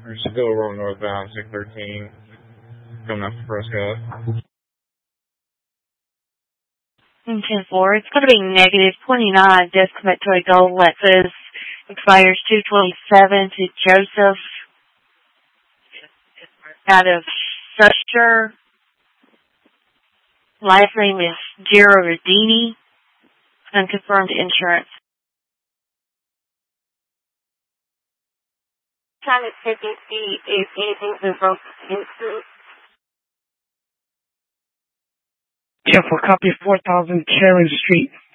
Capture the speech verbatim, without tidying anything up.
Or just go roll northbound, six thirteen, coming up to Prescott. ten four, it's going to be negative twenty-nine, disconnect to a gold Lexus, expires two twenty-seven to Joseph, out of Suster. Last name is Girardini, unconfirmed insurance. Trying to check and see if anything's been broken into. Yeah, for copy four thousand Sharon Street.